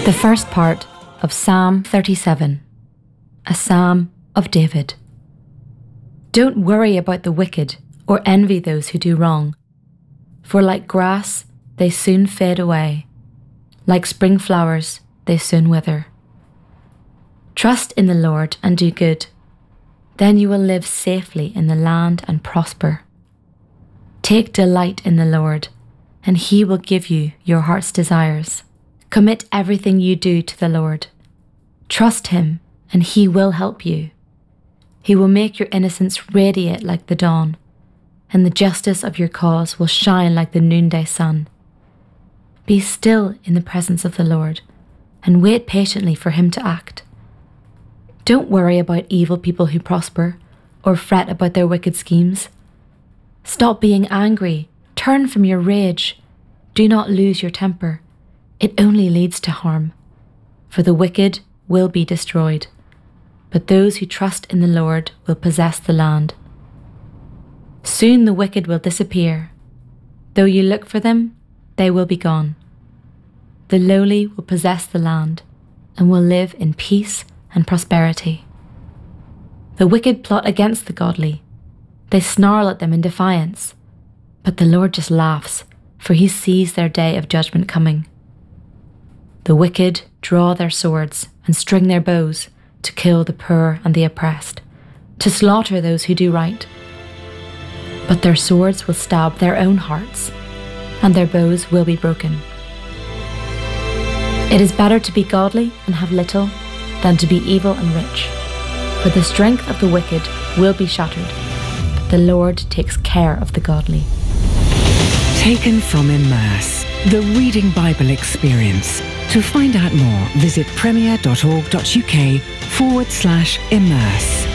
The first part of Psalm 37, a psalm of David. Don't worry about the wicked or envy those who do wrong, for like grass they soon fade away, like spring flowers they soon wither. Trust in the Lord and do good, then you will live safely in the land and prosper. Take delight in the Lord, and He will give you your heart's desires. Commit everything you do to the Lord. Trust Him, and He will help you. He will make your innocence radiate like the dawn, and the justice of your cause will shine like the noonday sun. Be still in the presence of the Lord, and wait patiently for Him to act. Don't worry about evil people who prosper, or fret about their wicked schemes. Stop being angry. Turn from your rage. Do not lose your temper. It only leads to harm. For the wicked will be destroyed, but those who trust in the Lord will possess the land. Soon the wicked will disappear. Though you look for them, they will be gone. The lowly will possess the land and will live in peace and prosperity. The wicked plot against the godly. They snarl at them in defiance, but the Lord just laughs, for He sees their day of judgment coming. The wicked draw their swords and string their bows to kill the poor and the oppressed, to slaughter those who do right. But their swords will stab their own hearts, and their bows will be broken. It is better to be godly and have little than to be evil and rich, for the strength of the wicked will be shattered, but the Lord takes care of the godly. Taken from Immerse, the Reading Bible Experience. To find out more, visit premier.org.uk/immerse.